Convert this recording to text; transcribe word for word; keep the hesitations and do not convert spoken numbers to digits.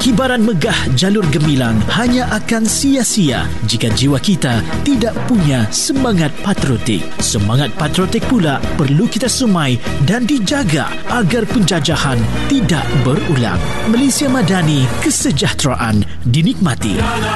Kibaran megah jalur gemilang hanya akan sia-sia jika jiwa kita tidak punya semangat patriotik. Semangat patriotik pula perlu kita sumai dan dijaga agar penjajahan tidak berulang. Malaysia Madani, kesejahteraan dinikmati.